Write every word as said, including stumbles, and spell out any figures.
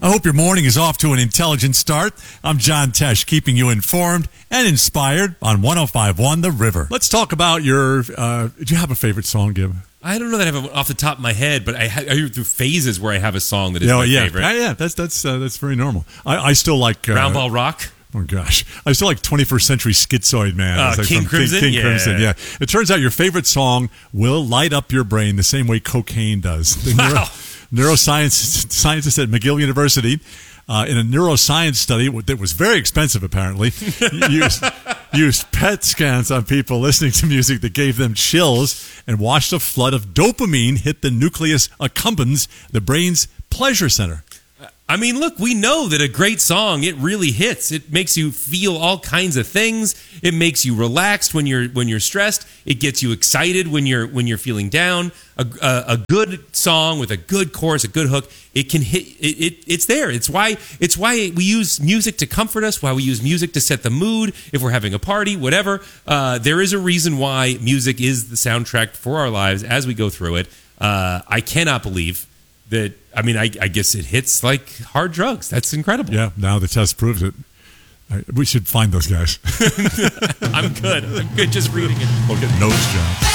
hope your morning is off to an intelligent start. I'm John Tesh, keeping you informed and inspired on one oh five point one The River. Let's talk about your, uh, do you have a favorite song, Gib? I don't know that I have it off the top of my head, but I, ha- I hear through phases where I have a song that is yeah, my yeah. favorite. Yeah, yeah, that's that's uh, that's very normal. I, I still like uh, Round Ball Rock. Oh gosh, I still like twenty-first Century Schizoid Man. Uh, like King Crimson? King, King Yeah. Crimson, yeah. It turns out your favorite song will light up your brain the same way cocaine does. The Wow. Neuro, neuroscience scientists at McGill University, uh, in a neuroscience study that was very expensive, apparently, used, used P E T scans on people listening to music that gave them chills and watched a flood of dopamine hit the nucleus accumbens, the brain's pleasure center. I mean, look, we know that a great song, it really hits. It makes you feel all kinds of things. It makes you relaxed when you're when you're stressed. It gets you excited when you're when you're feeling down. A, a, a good song with a good chorus, a good hook, it can hit. It, it it's there. It's why it's why we use music to comfort us. Why we use music to set the mood if we're having a party, whatever. Uh, there is a reason why music is the soundtrack for our lives as we go through it. Uh, I cannot believe that. I mean, I, I guess it hits like hard drugs. That's incredible. Yeah, now the test proves it. I, we should find those guys. I'm good. I'm good just reading it. We'll get notes, John.